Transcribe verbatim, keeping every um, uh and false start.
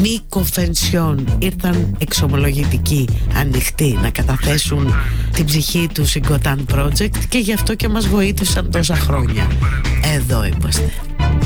Νίκο Φενσιόν ήρθαν εξομολογητικοί, ανοιχτοί, να καταθέσουν την ψυχή του Συγκωτάν Project, και γι' αυτό και μας βοήθησαν τόσα χρόνια. Εδώ είμαστε.